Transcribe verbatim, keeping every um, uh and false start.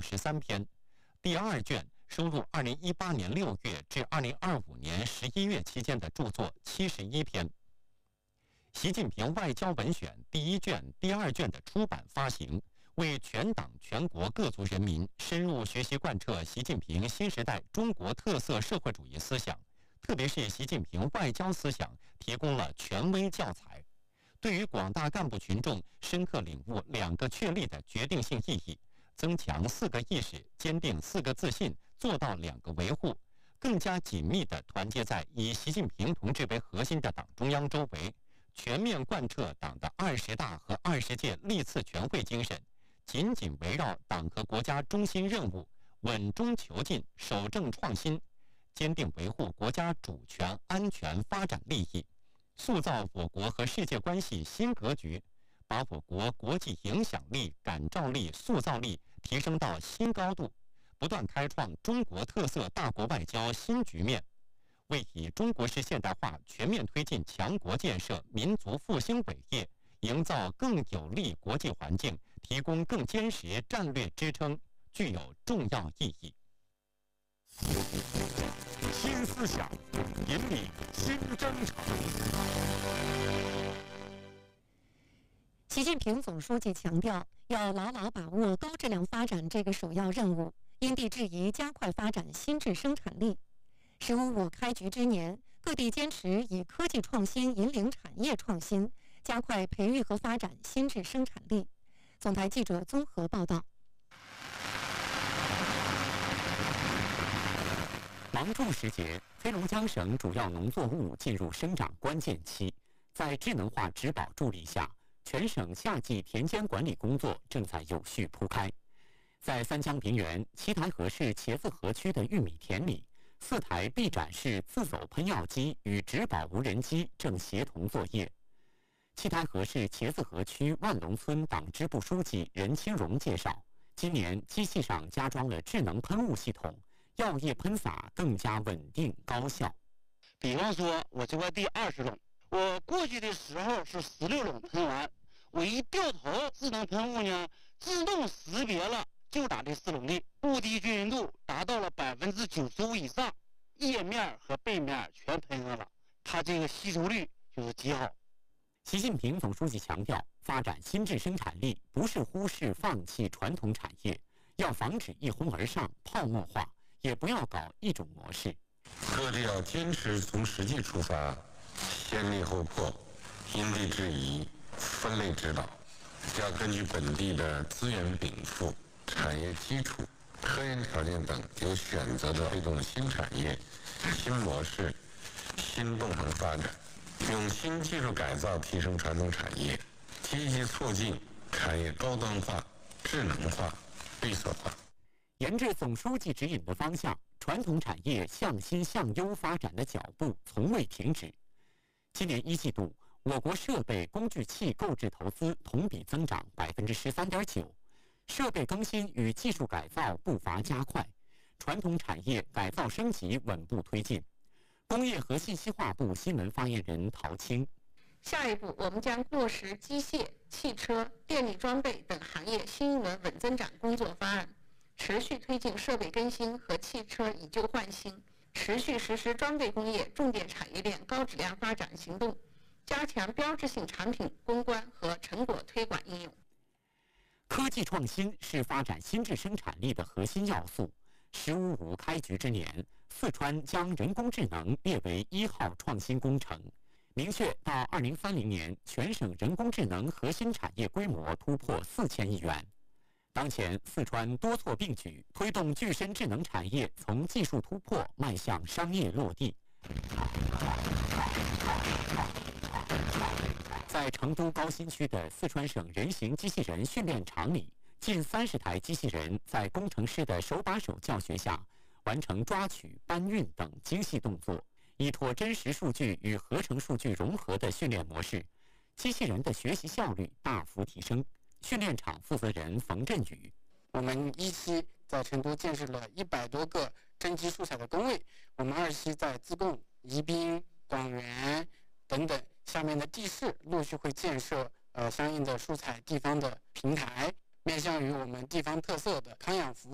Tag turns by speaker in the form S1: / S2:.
S1: 十三篇，第二卷收录二零一八年六月至二零二五年十一月期间的著作七十一篇。习近平外交文选第一卷、第二卷的出版发行，为全党全国各族人民深入学习贯彻习近平新时代中国特色社会主义思想，特别是习近平外交思想提供了权威教材，对于广大干部群众深刻领悟两个确立的决定性意义，增强四个意识，坚定四个自信，做到两个维护，更加紧密地团结在以习近平同志为核心的党中央周围，全面贯彻党的二十大和二十届历次全会精神，紧紧围绕党和国家中心任务，稳中求进，守正创新，坚定维护国家主权、安全、发展利益，塑造我国和世界关系新格局，把我国国际影响力、感召力、塑造力提升到新高度，不断开创中国特色大国外交新局面，为以中国式现代化全面推进强国建设、民族复兴伟业，营造更有利国际环境，提供更坚实战略支撑，具有重要意义。
S2: 新思想引领新征程。
S3: 习近平总书记强调，要牢牢把握高质量发展这个首要任务，因地制宜加快发展新质生产力。十五五开局之年，各地坚持以科技创新引领产业创新，加快培育和发展新质生产力。总台记者综合报道。
S4: 芒种时节，黑龙江省主要农作物进入生长关键期，在智能化植保助力下，全省夏季田间管理工作正在有序铺开。在三江平原七台河市茄子河区的玉米田里，四台臂展式自走喷药机与植保无人机正协同作业。七台河市茄子河区万隆村党支部书记任清荣介绍，今年机器上加装了智能喷雾系统，药液喷洒更加稳定高效。
S5: 比方说，我这块地二十垄，我过去的时候是十六垄喷完，我一掉头，智能喷雾呢自动识别了就打这四垄地，雾滴均匀度达到了百分之九十五以上，叶面和背面全喷上了，它这个吸收率就是极好。
S4: 习近平总书记强调，发展新质生产力不是忽视放弃传统产业，要防止一哄而上、泡沫化，也不要搞一种模式。
S6: 各地要坚持从实际出发，先立后破，因地制宜，分类指导，要根据本地的资源禀赋、产业基础、科研条件等，有选择的推动新产业、新模式、新动能发展，用新技术改造提升传统产业，积极促进产业高端化、智能化、绿色化。
S4: 沿着总书记指引的方向，传统产业向新向优发展的脚步从未停止。今年一季度，我国设备工具器购置投资同比增长百分之十三点九，设备更新与技术改造步伐加快，传统产业改造升级稳步推进。工业和信息化部新闻发言人陶青：
S7: 下一步，我们将落实机械、汽车、电力装备等行业新一轮稳增长工作方案，持续推进设备更新和汽车以旧换新，持续实施装备工业重点产业链高质量发展行动，加强标志性产品攻关和成果推广应用。
S4: 科技创新是发展新质生产力的核心要素。十五五开局之年，四川将人工智能列为一号创新工程，明确到二零三零年，全省人工智能核心产业规模突破四千亿元。当前，四川多措并举，推动具身智能产业从技术突破迈向商业落地。在成都高新区的四川省人形机器人训练场里，近三十台机器人在工程师的手把手教学下，完成抓取、搬运等精细动作。依托真实数据与合成数据融合的训练模式，机器人的学习效率大幅提升。训练场负责人冯振宇：
S8: 我们一期在成都建设了一百多个真机素材的工位，我们二期在自贡、宜宾、广元等等下面的地市陆续会建设呃相应的素材地方的平台，面向于我们地方特色的康养服务。